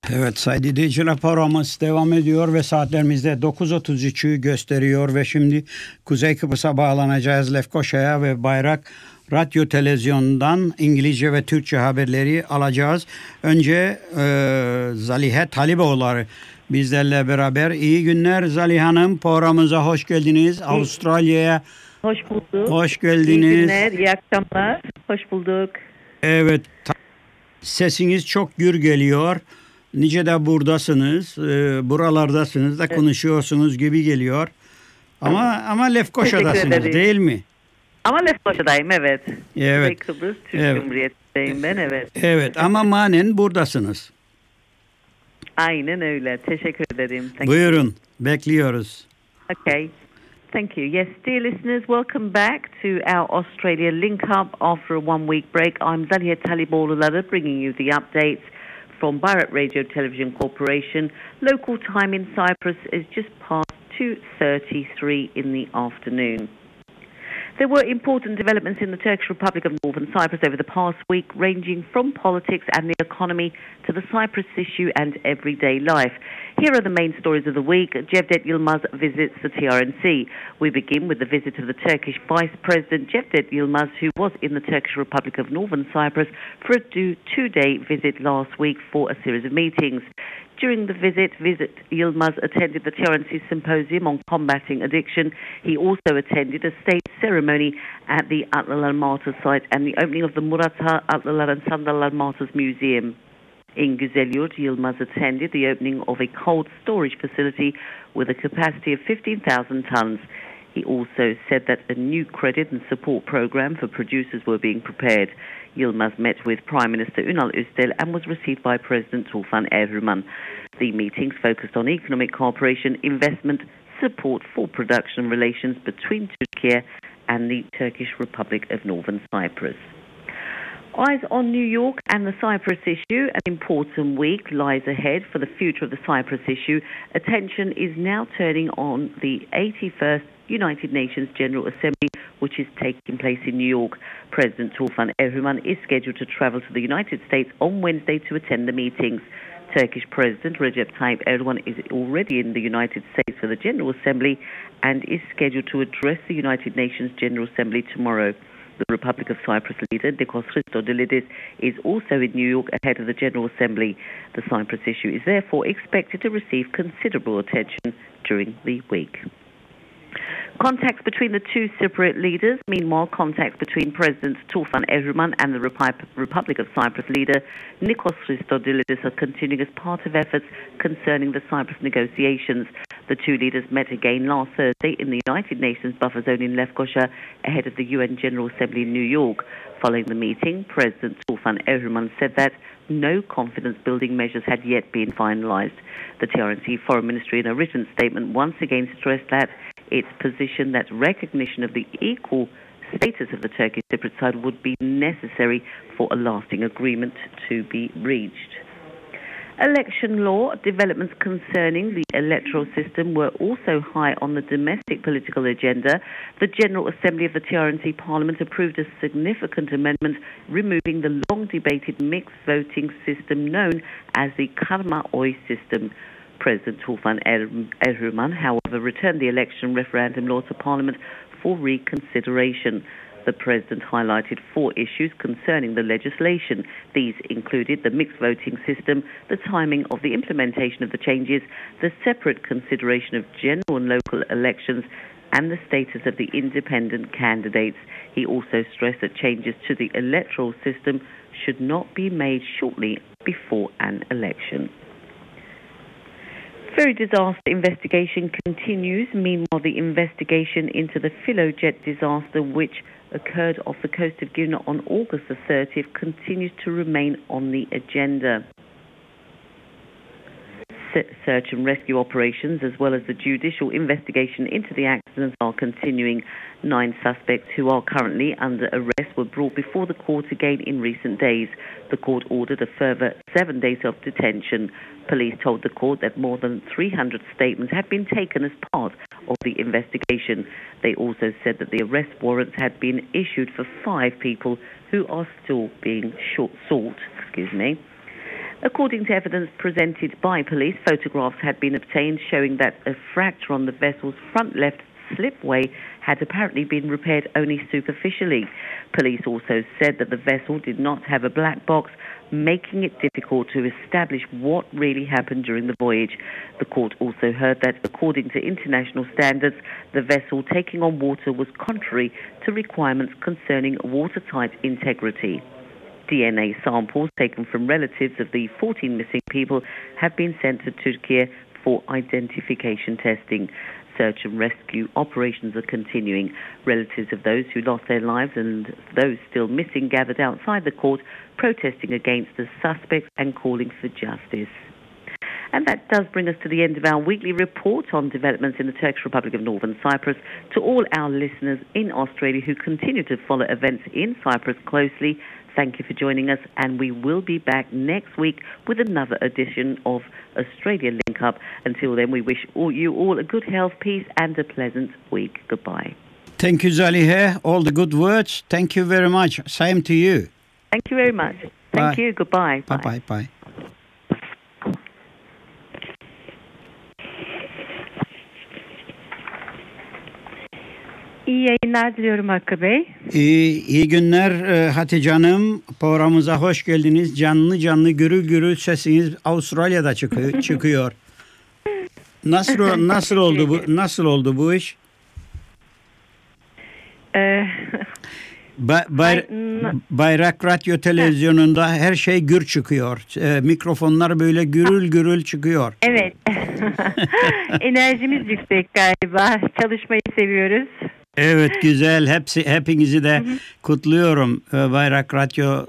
Evet, sayın dinleyiciler, programımız devam ediyor ve saatlerimizde 9.33'ü gösteriyor ve şimdi Kuzey Kıbrıs'a bağlanacağız, Lefkoşa'ya ve Bayrak Radyo Televizyonu'ndan İngilizce ve Türkçe haberleri alacağız. Önce Zalihe Taliboğulları bizlerle beraber. İyi günler Zalihe Hanım, programımıza hoş geldiniz. Avustralya'ya hoş bulduk. Hoş geldiniz. İyi günler, iyi akşamlar. Hoş bulduk. Evet, sesiniz çok gür geliyor. Nice de buradasınız, buralardasınız da konuşuyorsunuz gibi geliyor. Ama Lefkoşa'dasınız değil mi? Ama Lefkoşa'dayım, evet. Evet. Kıbrıs Türk Cumhuriyeti'ndeyim ben, evet. Evet, ama manen buradasınız. Aynen öyle. Teşekkür ederim. Buyurun, bekliyoruz. Okay. Thank you. Yes, dear listeners, welcome back to our Australia Link Up after a one-week break. I'm Zalihe Taliboğulları bringing you the updates from Bayrak Radio Television Corporation. Local time in Cyprus is just past 2:33 in the afternoon. There were important developments in the Turkish Republic of Northern Cyprus over the past week, ranging from politics and the economy to the Cyprus issue and everyday life. Here are the main stories of the week. Cevdet Yılmaz visits the TRNC. We begin with the visit of the Turkish Vice President Cevdet Yılmaz, who was in the Turkish Republic of Northern Cyprus for a two-day visit last week for a series of meetings. During the visit, Yılmaz attended the TRNC Symposium on Combating Addiction. He also attended a state ceremony at the Atlılar Martyrs site and the opening of the Murat Atlılar and Sandallar Martyrs Museum. In Güzelyurt, Yılmaz attended the opening of a cold storage facility with a capacity of 15,000 tons. He also said that a new credit and support program for producers were being prepared. Yılmaz met with Prime Minister Ünal Özdel and was received by President Tufan Erhürman. The meetings focused on economic cooperation, investment, support for production relations between Turkey and the Turkish Republic of Northern Cyprus. Eyes on New York and the Cyprus issue. An important week lies ahead for the future of the Cyprus issue. Attention is now turning on the 81st United Nations General Assembly, which is taking place in New York. President Tufan Erhürman is scheduled to travel to the United States on Wednesday to attend the meetings. Turkish President Recep Tayyip Erdogan is already in the United States for the General Assembly and is scheduled to address the United Nations General Assembly tomorrow. The Republic of Cyprus leader, Nikos Christodoulidis, is also in New York ahead of the General Assembly. The Cyprus issue is therefore expected to receive considerable attention during the week. Contacts between the two Cypriot leaders. Meanwhile, contacts between President Tufan Erhürman and the Republic of Cyprus leader Nikos Christodoulidis are continuing as part of efforts concerning the Cyprus negotiations. The two leaders met again last Thursday in the United Nations buffer zone in Lefkoşa ahead of the UN General Assembly in New York. Following the meeting, President Tufan Erhürman said that no confidence-building measures had yet been finalized. The TRNC Foreign Ministry, in a written statement, once again stressed that its position that recognition of the equal status of the Turkish Cypriot side would be necessary for a lasting agreement to be reached. Election law developments concerning the electoral system were also high on the domestic political agenda. The General Assembly of the TRNC Parliament approved a significant amendment removing the long-debated mixed voting system known as the Karma Oy system. President Tufan Erhürman, however, returned the election referendum law to Parliament for reconsideration. The President highlighted 4 issues concerning the legislation. These included the mixed voting system, the timing of the implementation of the changes, the separate consideration of general and local elections, and the status of the independent candidates. He also stressed that changes to the electoral system should not be made shortly before an election. Ferry disaster investigation continues. Meanwhile, the investigation into the Filojet disaster, which occurred off the coast of Girne on August the 30th, continues to remain on the agenda. Search and rescue operations, as well as the judicial investigation into the accidents, are continuing. 9 suspects who are currently under arrest were brought before the court again in recent days. The court ordered a further 7 days of detention. Police told the court that more than 300 statements had been taken as part of the investigation. They also said that the arrest warrants had been issued for 5 people who are still being sought. According to evidence presented by police, photographs had been obtained showing that a fracture on the vessel's front left slipway had apparently been repaired only superficially. Police also said that the vessel did not have a black box, making it difficult to establish what really happened during the voyage. The court also heard that, according to international standards, the vessel taking on water was contrary to requirements concerning watertight integrity. DNA samples taken from relatives of the 14 missing people have been sent to Turkey for identification testing. Search and rescue operations are continuing. Relatives of those who lost their lives and those still missing gathered outside the court, protesting against the suspects and calling for justice. And that does bring us to the end of our weekly report on developments in the Turkish Republic of Northern Cyprus. To all our listeners in Australia who continue to follow events in Cyprus closely, thank you for joining us, and we will be back next week with another edition of Australia Link Up. Until then, we wish you all a good health, peace, and a pleasant week. Goodbye. Thank you, Zalihe. All the good words. Thank you very much. Same to you. Thank you very much. Thank you. Goodbye. Bye. Bye. İyi yayınlar diliyorum Hakkı Bey. İyi günler Hatice Hanım. Programımıza hoş geldiniz. Canlı canlı gürül gürül sesiniz Avustralya'da çıkıyor. Nasıl oldu bu iş? Bayrak Radyo Televizyonu'nda her şey gür çıkıyor. Mikrofonlar böyle gürül gürül çıkıyor. Evet. Enerjimiz yüksek galiba. Çalışmayı seviyoruz. Evet, güzel. Hepinizi de kutluyorum. Bayrak Radyo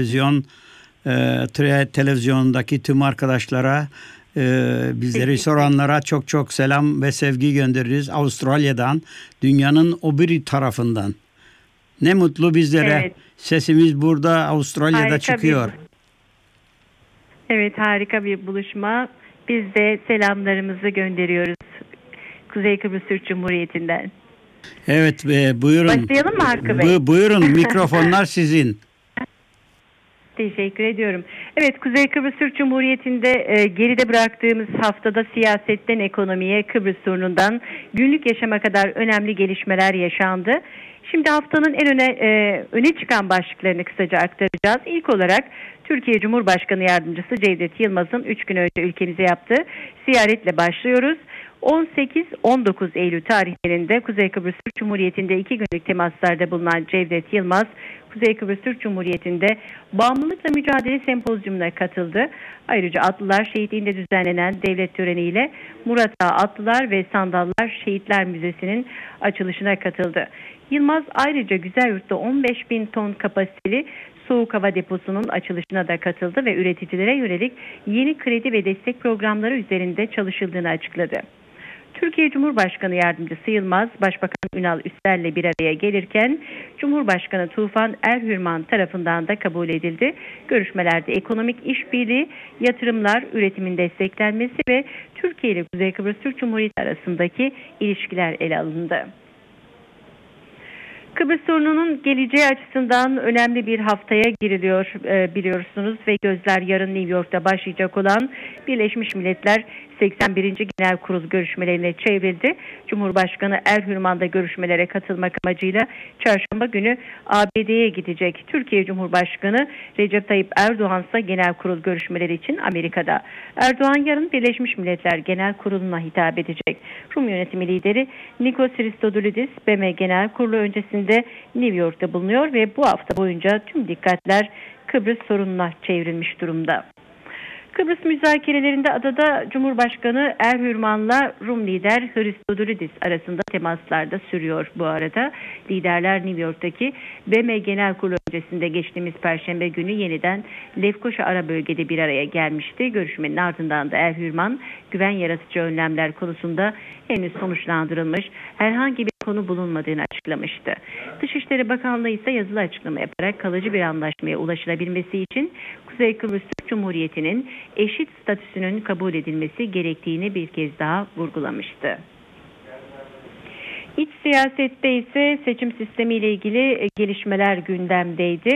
Televizyon'daki tüm arkadaşlara, bizleri soranlara çok çok selam ve sevgi göndeririz. Avustralya'dan, dünyanın o bir tarafından. Ne mutlu bizlere. Evet. Sesimiz burada Avustralya'da harika çıkıyor. Evet, harika bir buluşma. Biz de selamlarımızı gönderiyoruz Kuzey Kıbrıs Türk Cumhuriyeti'nden. Evet, buyurun. Başlayalım mı Hakkı Bey? Buyurun, mikrofonlar sizin. Teşekkür ediyorum. Evet, Kuzey Kıbrıs Türk Cumhuriyeti'nde geride bıraktığımız haftada siyasetten ekonomiye, Kıbrıs sorunundan günlük yaşama kadar önemli gelişmeler yaşandı. Şimdi haftanın en öne çıkan başlıklarını kısaca aktaracağız. İlk olarak Türkiye Cumhurbaşkanı Yardımcısı Cevdet Yılmaz'ın 3 gün önce ülkemize yaptığı ziyaretle başlıyoruz. 18-19 Eylül tarihlerinde Kuzey Kıbrıs Türk Cumhuriyeti'nde 2 günlük temaslarda bulunan Cevdet Yılmaz, Kuzey Kıbrıs Türk Cumhuriyeti'nde bağımlılıkla mücadele sempozyumuna katıldı. Ayrıca Atlılar Şehitliği'nde düzenlenen devlet töreniyle Murat Ağa Atlılar ve Sandallar Şehitler Müzesi'nin açılışına katıldı. Yılmaz ayrıca Güzelyurt'ta 15.000 ton kapasiteli soğuk hava deposunun açılışına da katıldı ve üreticilere yönelik yeni kredi ve destek programları üzerinde çalışıldığını açıkladı. Türkiye Cumhurbaşkanı Yardımcısı Yılmaz, Başbakan Ünal Üster'le bir araya gelirken Cumhurbaşkanı Tufan Erhürman tarafından da kabul edildi. Görüşmelerde ekonomik işbirliği, yatırımlar, üretimin desteklenmesi ve Türkiye ile Kuzey Kıbrıs Türk Cumhuriyeti arasındaki ilişkiler ele alındı. Kıbrıs sorununun geleceği açısından önemli bir haftaya giriliyor biliyorsunuz ve gözler yarın New York'ta başlayacak olan Birleşmiş Milletler 81. Genel Kurul görüşmelerine çevrildi. Cumhurbaşkanı Erhürman da görüşmelere katılmak amacıyla çarşamba günü ABD'ye gidecek. Türkiye Cumhurbaşkanı Recep Tayyip Erdoğan ise genel kurul görüşmeleri için Amerika'da. Erdoğan yarın Birleşmiş Milletler Genel Kurulu'na hitap edecek. Rum yönetimi lideri Nikos Christodoulidis, BM Genel Kurulu öncesinde New York'ta bulunuyor ve bu hafta boyunca tüm dikkatler Kıbrıs sorununa çevrilmiş durumda. Kıbrıs müzakerelerinde adada Cumhurbaşkanı Erhürman'la Rum lider Christodoulidis arasında temaslar da sürüyor bu arada. Liderler New York'taki BM Genel Kurulu öncesinde geçtiğimiz Perşembe günü yeniden Lefkoşa ara bölgede bir araya gelmişti. Görüşmenin ardından da Erhürman güven yaratıcı önlemler konusunda henüz sonuçlandırılmış herhangi bir konu bulunmadığını açıklamıştı. Dışişleri Bakanlığı ise yazılı açıklama yaparak kalıcı bir anlaşmaya ulaşılabilmesi için Kuzey Kıbrıs Türk Cumhuriyeti'nin eşit statüsünün kabul edilmesi gerektiğini bir kez daha vurgulamıştı. İç siyasette ise seçim sistemiyle ilgili gelişmeler gündemdeydi.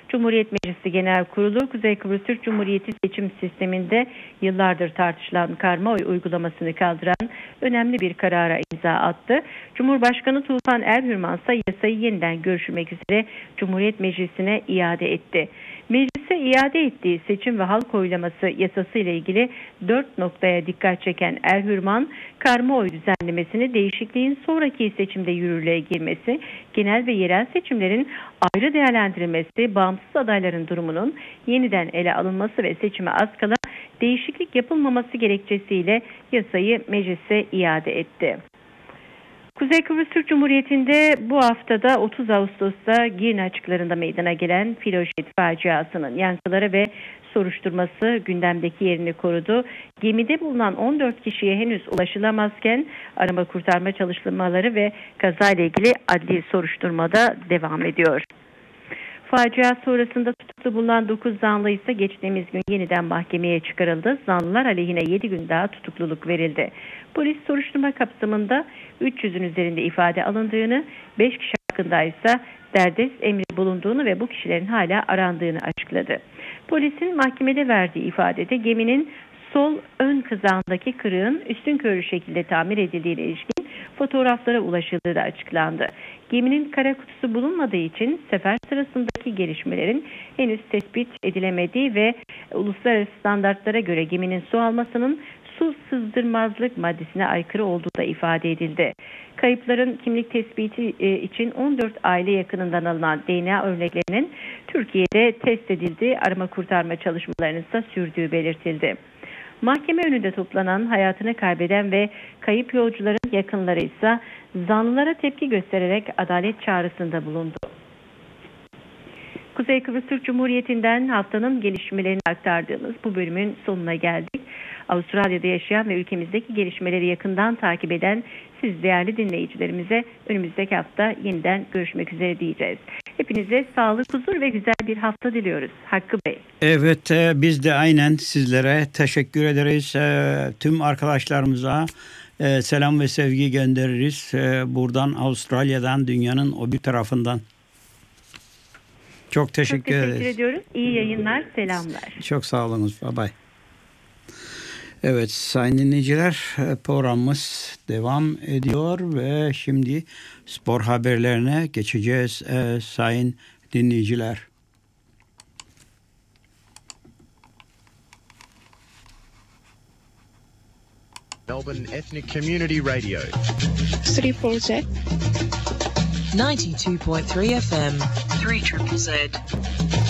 Cumhuriyet Meclisi Genel Kurulu, Kuzey Kıbrıs Türk Cumhuriyeti seçim sisteminde yıllardır tartışılan karma oy uygulamasını kaldıran önemli bir karara imza attı. Cumhurbaşkanı Tufan Erhürman ise yasayı yeniden görüşülmek üzere Cumhuriyet Meclisi'ne iade etti. Meclise iade ettiği seçim ve halk oylaması yasası ile ilgili 4 noktaya dikkat çeken Erhürman, karma oy düzenlemesini değişikliğin sonraki seçimde yürürlüğe girmesi, genel ve yerel seçimlerin ayrı değerlendirilmesi, bağımsız adayların durumunun yeniden ele alınması ve seçime az kala değişiklik yapılmaması gerekçesiyle yasayı meclise iade etti. Kuzey Kıbrıs Türk Cumhuriyeti'nde bu haftada 30 Ağustos'ta Girne açıklarında meydana gelen filojet faciasının yankıları ve soruşturması gündemdeki yerini korudu. Gemide bulunan 14 kişiye henüz ulaşılamazken arama kurtarma çalışmaları ve kazayla ilgili adli soruşturmada devam ediyor. Facia sonrasında tutuklu bulunan 9 zanlı ise geçtiğimiz gün yeniden mahkemeye çıkarıldı. Zanlılar aleyhine 7 gün daha tutukluluk verildi. Polis soruşturma kapsamında 300'ün üzerinde ifade alındığını, 5 kişi hakkında ise derdest emri bulunduğunu ve bu kişilerin hala arandığını açıkladı. Polisin mahkemede verdiği ifadede geminin sol ön kızağındaki kırığın üstünkörü şekilde tamir edildiğine ilişkin fotoğraflara ulaşıldığı da açıklandı. Geminin kara kutusu bulunmadığı için sefer sırasındaki gelişmelerin henüz tespit edilemediği ve uluslararası standartlara göre geminin su almasının su sızdırmazlık maddesine aykırı olduğu da ifade edildi. Kayıpların kimlik tespiti için 14 aile yakınından alınan DNA örneklerinin Türkiye'de test edildiği, arama kurtarma çalışmalarının ise sürdüğü belirtildi. Mahkeme önünde toplanan, hayatını kaybeden ve kayıp yolcuların yakınları ise zanlılara tepki göstererek adalet çağrısında bulundu. Kuzey Kıbrıs Türk Cumhuriyeti'nden haftanın gelişmelerini aktardığımız bu bölümün sonuna geldik. Avustralya'da yaşayan ve ülkemizdeki gelişmeleri yakından takip eden siz değerli dinleyicilerimize önümüzdeki hafta yeniden görüşmek üzere diyeceğiz. Hepinize sağlık, huzur ve güzel bir hafta diliyoruz. Hakkı Bey. Evet, biz de aynen sizlere teşekkür ederiz. Tüm arkadaşlarımıza selam ve sevgi göndeririz. Buradan, Avustralya'dan, dünyanın o bir tarafından. Çok teşekkür ediyoruz. İyi yayınlar, selamlar. Çok sağ olunuz. Bye bye. Evet sayın dinleyiciler, programımız devam ediyor ve şimdi spor haberlerine geçeceğiz sayın dinleyiciler. Melbourne Ethnic Community Radio. City Project. 92.3 FM. 3ZZZ.